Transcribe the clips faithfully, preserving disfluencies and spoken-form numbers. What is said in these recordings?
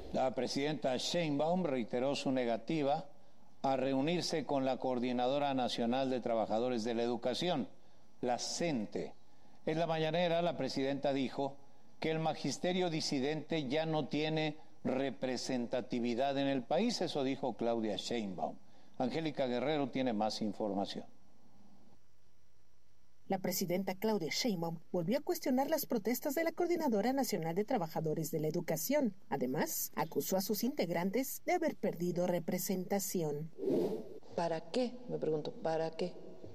La presidenta Sheinbaum reiteró su negativa a reunirse con la Coordinadora Nacional de Trabajadores de la Educación, la CENTE. En la mañanera, la presidenta dijo que el magisterio disidente ya no tiene representatividad en el país. Eso dijo Claudia Sheinbaum. Angélica Guerrero tiene más información. La presidenta Claudia Sheinbaum volvió a cuestionar las protestas de la Coordinadora Nacional de Trabajadores de la Educación. Además, acusó a sus integrantes de haber perdido representación. ¿Para qué? Me pregunto, ¿para qué?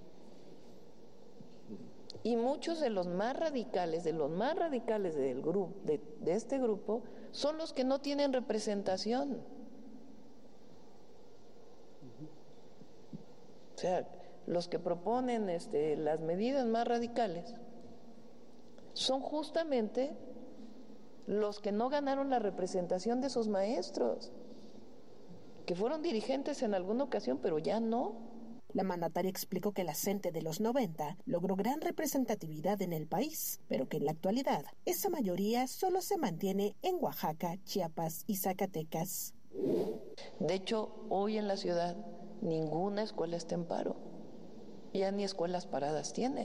Y muchos de los más radicales, de los más radicales del grupo, de, de este grupo, son los que no tienen representación. O sea, los que proponen este, las medidas más radicales son justamente los que no ganaron la representación de esos maestros, que fueron dirigentes en alguna ocasión, pero ya no. La mandataria explicó que la CENTE de los noventa logró gran representatividad en el país, pero que en la actualidad esa mayoría solo se mantiene en Oaxaca, Chiapas y Zacatecas. De hecho, hoy en la ciudad ninguna escuela está en paro. Ya ni escuelas paradas tienen.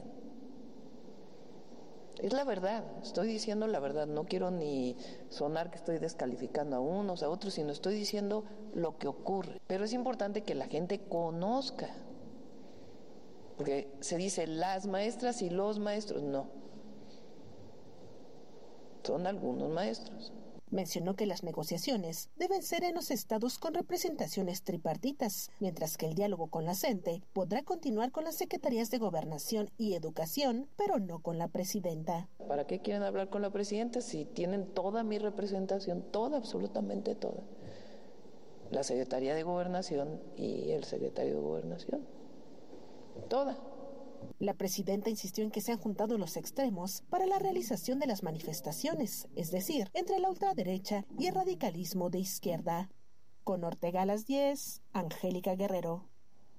Es la verdad, estoy diciendo la verdad, no quiero ni sonar que estoy descalificando a unos, a otros, sino estoy diciendo lo que ocurre. Pero es importante que la gente conozca, porque se dice las maestras y los maestros, no. Son algunos maestros. Mencionó que las negociaciones deben ser en los estados con representaciones tripartitas, mientras que el diálogo con la CENTE podrá continuar con las secretarías de Gobernación y Educación, pero no con la presidenta. ¿Para qué quieren hablar con la presidenta si tienen toda mi representación, toda, absolutamente toda? La Secretaría de Gobernación y el secretario de Gobernación. Toda. La presidenta insistió en que se han juntado los extremos para la realización de las manifestaciones, es decir, entre la ultraderecha y el radicalismo de izquierda. Con Ortega a las diez, Angélica Guerrero.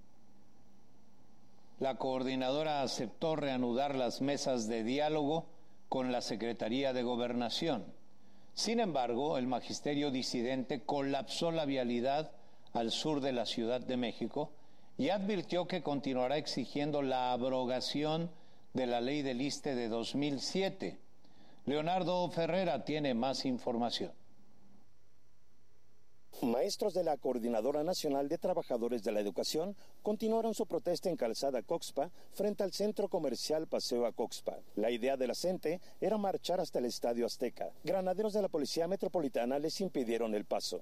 La coordinadora aceptó reanudar las mesas de diálogo con la Secretaría de Gobernación. Sin embargo, el magisterio disidente colapsó la vialidad al sur de la Ciudad de México y advirtió que continuará exigiendo la abrogación de la ley del I S S S T E de dos mil siete. Leonardo Ferrera tiene más información. Maestros de la Coordinadora Nacional de Trabajadores de la Educación continuaron su protesta en Calzada Coxpa frente al centro comercial Paseo a Coxpa. La idea de la CENTE era marchar hasta el Estadio Azteca. Granaderos de la Policía Metropolitana les impidieron el paso.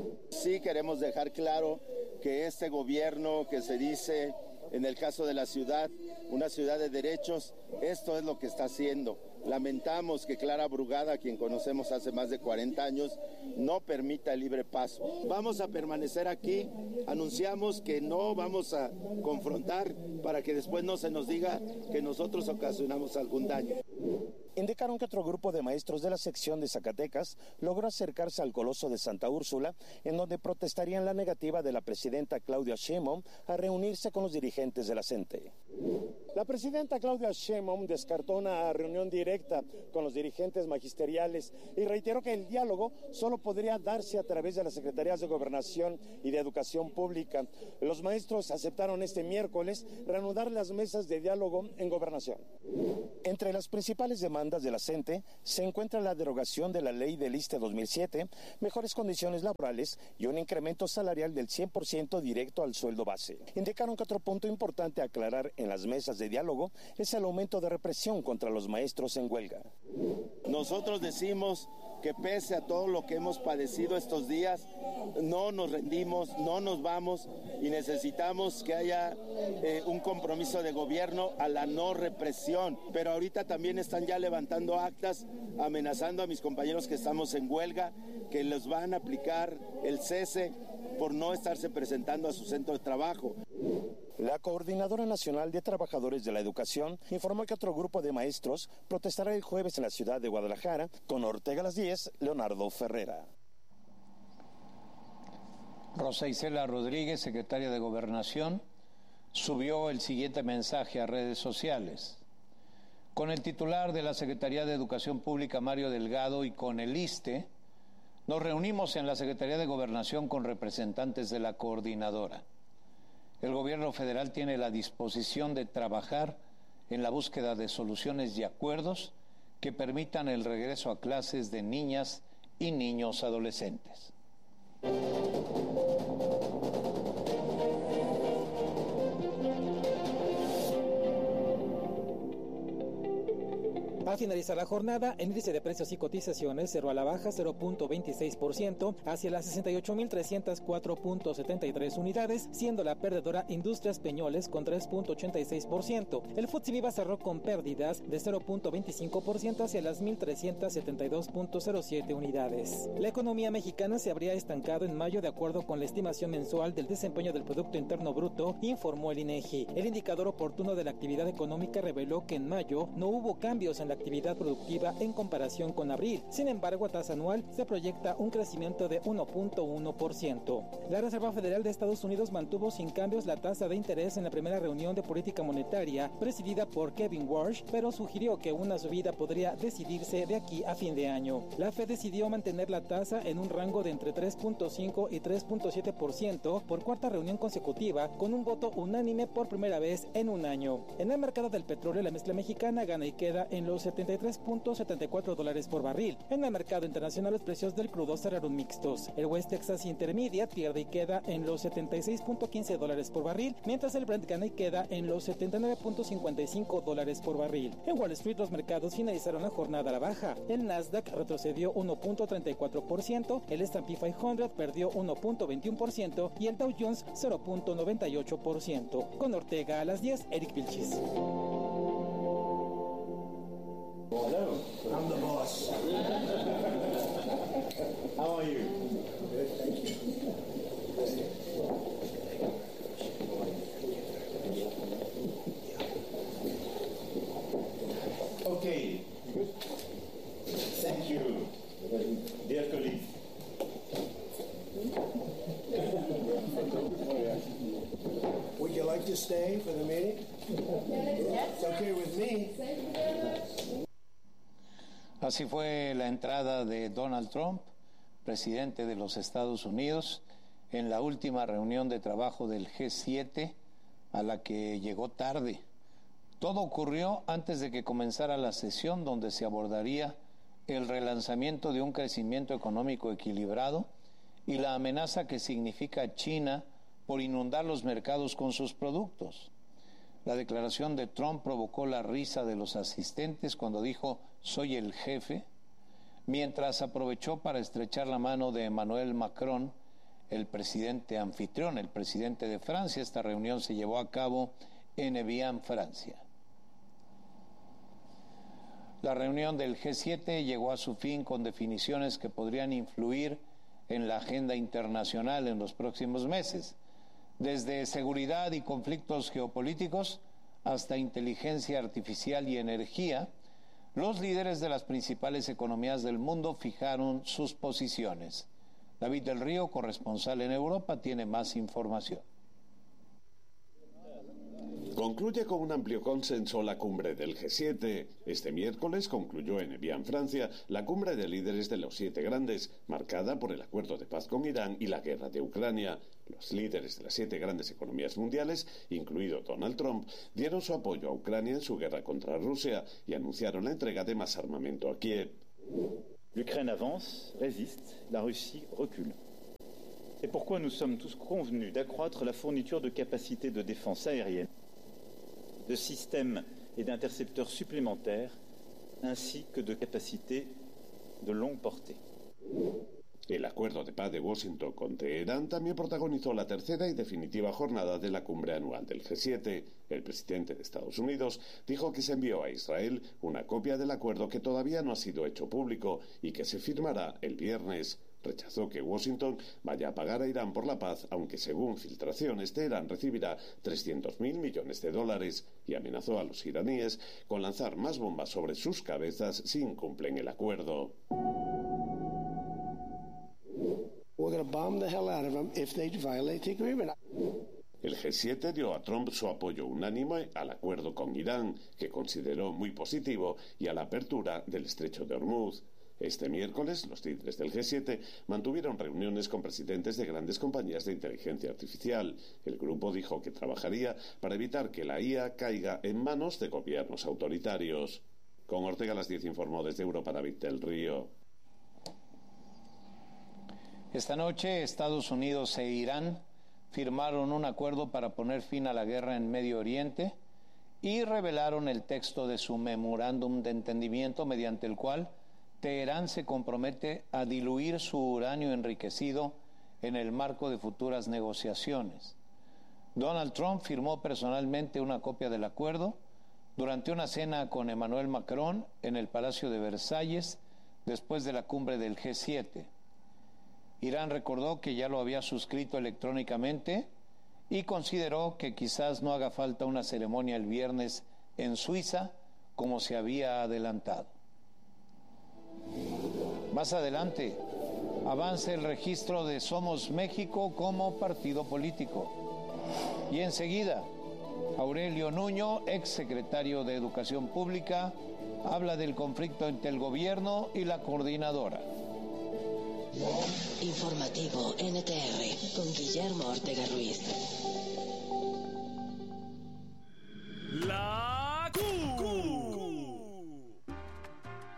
Sí queremos dejar claro que este gobierno que se dice, en el caso de la ciudad, una ciudad de derechos, esto es lo que está haciendo. Lamentamos que Clara Brugada, a quien conocemos hace más de cuarenta años, no permita el libre paso. Vamos a permanecer aquí, anunciamos que no vamos a confrontar para que después no se nos diga que nosotros ocasionamos algún daño. Indicaron que otro grupo de maestros de la sección de Zacatecas logró acercarse al Coloso de Santa Úrsula, en donde protestarían la negativa de la presidenta Claudia Sheinbaum a reunirse con los dirigentes de la CENTE. La presidenta Claudia Sheinbaum descartó una reunión directa con los dirigentes magisteriales y reiteró que el diálogo solo podría darse a través de las secretarías de Gobernación y de Educación Pública. Los maestros aceptaron este miércoles reanudar las mesas de diálogo en Gobernación. Entre las principales demandas de la CENTE se encuentra la derogación de la ley del I S S S T E dos mil siete, mejores condiciones laborales y un incremento salarial del cien por ciento directo al sueldo base. Indicaron que otro punto importante a aclarar en las mesas de diálogo es el aumento de represión contra los maestros en huelga. Nosotros decimos que pese a todo lo que hemos padecido estos días, no nos rendimos, no nos vamos y necesitamos que haya eh, un compromiso de gobierno a la no represión. Pero ahorita también están ya levantando actas amenazando a mis compañeros que estamos en huelga, que les van a aplicar el cese por no estarse presentando a su centro de trabajo. La Coordinadora Nacional de Trabajadores de la Educación informó que otro grupo de maestros protestará el jueves en la ciudad de Guadalajara. Con Ortega a las diez, Leonardo Ferrera. Rosa Isela Rodríguez, secretaria de Gobernación, subió el siguiente mensaje a redes sociales. Con el titular de la Secretaría de Educación Pública, Mario Delgado, y con el I S S S T E, Nos reunimos en la Secretaría de Gobernación con representantes de la coordinadora. El gobierno federal tiene la disposición de trabajar en la búsqueda de soluciones y acuerdos que permitan el regreso a clases de niñas y niños adolescentes. Al finalizar la jornada, el índice de precios y cotizaciones cerró a la baja cero punto veintiséis por ciento hacia las sesenta y ocho mil trescientos cuatro punto setenta y tres unidades, siendo la perdedora Industrias Peñoles con tres punto ochenta y seis por ciento. El F T S E Viva cerró con pérdidas de cero punto veinticinco por ciento hacia las mil trescientos setenta y dos punto cero siete unidades. La economía mexicana se habría estancado en mayo de acuerdo con la estimación mensual del desempeño del Producto Interno Bruto, informó el INEGI. El indicador oportuno de la actividad económica reveló que en mayo no hubo cambios en la actividad productiva en comparación con abril. Sin embargo, a tasa anual se proyecta un crecimiento de uno punto uno por ciento. La Reserva Federal de Estados Unidos mantuvo sin cambios la tasa de interés en la primera reunión de política monetaria presidida por Kevin Warsh, pero sugirió que una subida podría decidirse de aquí a fin de año. La Fed decidió mantener la tasa en un rango de entre tres punto cinco y tres punto siete por ciento por cuarta reunión consecutiva, con un voto unánime por primera vez en un año. En el mercado del petróleo, la mezcla mexicana gana y queda en los setenta y tres punto setenta y cuatro dólares por barril. En el mercado internacional, los precios del crudo cerraron mixtos. El West Texas Intermediate pierde y queda en los setenta y seis punto quince dólares por barril, mientras el Brent gana y queda en los setenta y nueve punto cincuenta y cinco dólares por barril. En Wall Street, los mercados finalizaron la jornada a la baja. El Nasdaq retrocedió uno punto treinta y cuatro por ciento, el S and P quinientos perdió uno punto veintiuno por ciento y el Dow Jones cero punto noventa y ocho por ciento. Con Ortega a las diez, Eric Vilchis. Hello, I'm the boss. How are you? Good, thank you. Okay. Thank you, dear colleague. Would you like to stay for the meeting? It's okay with me. Así fue la entrada de Donald Trump, presidente de los Estados Unidos, en la última reunión de trabajo del G siete, a la que llegó tarde. Todo ocurrió antes de que comenzara la sesión, donde se abordaría el relanzamiento de un crecimiento económico equilibrado y la amenaza que significa China por inundar los mercados con sus productos. La declaración de Trump provocó la risa de los asistentes cuando dijo «soy el jefe», mientras aprovechó para estrechar la mano de Emmanuel Macron, el presidente anfitrión, el presidente de Francia. Esta reunión se llevó a cabo en Evian, Francia. La reunión del G siete llegó a su fin con definiciones que podrían influir en la agenda internacional en los próximos meses, desde seguridad y conflictos geopolíticos hasta inteligencia artificial y energía. Los líderes de las principales economías del mundo fijaron sus posiciones. David del Río, corresponsal en Europa, tiene más información. Concluye con un amplio consenso la cumbre del G siete. Este miércoles concluyó en Evian, Francia, la cumbre de líderes de los siete grandes, marcada por el acuerdo de paz con Irán y la guerra de Ucrania. Los líderes de las siete grandes economías mundiales, incluido Donald Trump, dieron su apoyo a Ucrania en su guerra contra Rusia y anunciaron la entrega de más armamento a Kiev. L'Ukraine avance, résiste, la Russie recule. C'est pourquoi nous sommes tous convenus d'accroître la fourniture de capacités de défense aérienne, de systèmes et d'intercepteurs supplémentaires, ainsi que de capacités de longue portée. El acuerdo de paz de Washington con Teherán también protagonizó la tercera y definitiva jornada de la cumbre anual del G siete. El presidente de Estados Unidos dijo que se envió a Israel una copia del acuerdo que todavía no ha sido hecho público y que se firmará el viernes. Rechazó que Washington vaya a pagar a Irán por la paz, aunque según filtraciones Teherán recibirá trescientos mil millones de dólares, y amenazó a los iraníes con lanzar más bombas sobre sus cabezas si incumplen el acuerdo. We're going to bomb the hell out of them if they violate the agreement. El G siete dio a Trump su apoyo unánime al acuerdo con Irán, que consideró muy positivo, y a la apertura del estrecho de Hormuz. Este miércoles, los líderes del G siete mantuvieron reuniones con presidentes de grandes compañías de inteligencia artificial. El grupo dijo que trabajaría para evitar que la I A caiga en manos de gobiernos autoritarios. Con Ortega a las diez informó desde Europa David del Río. Esta noche, Estados Unidos e Irán firmaron un acuerdo para poner fin a la guerra en Medio Oriente y revelaron el texto de su memorándum de entendimiento, mediante el cual Teherán se compromete a diluir su uranio enriquecido en el marco de futuras negociaciones. Donald Trump firmó personalmente una copia del acuerdo durante una cena con Emmanuel Macron en el Palacio de Versalles después de la cumbre del G siete. Irán recordó que ya lo había suscrito electrónicamente y consideró que quizás no haga falta una ceremonia el viernes en Suiza como se había adelantado. Más adelante, avanza el registro de Somos México como partido político. Y enseguida, Aurelio Nuño, exsecretario de Educación Pública, habla del conflicto entre el gobierno y la coordinadora. Informativo N T R con Guillermo Ortega Ruiz.